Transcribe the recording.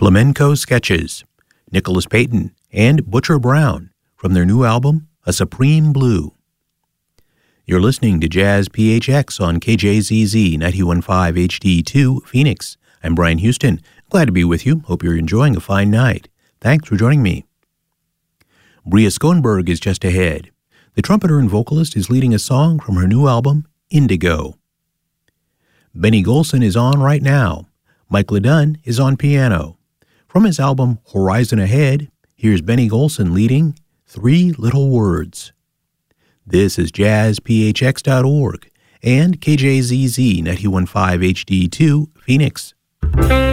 Flamenco Sketches, Nicholas Payton and Butcher Brown from their new album, A Supreme Blue. You're listening to Jazz PHX on KJZZ 91.5 HD2 Phoenix. I'm Brian Houston. Glad to be with you. Hope you're enjoying a fine night. Thanks for joining me. Bria Schoenberg is just ahead. The trumpeter and vocalist is leading a song from her new album, Indigo. Benny Golson is on right now. Mike LeDunn is on piano. From his album Horizon Ahead, here's Benny Golson leading Three Little Words. This is jazzphx.org and KJZZ 91.5 HD2 Phoenix.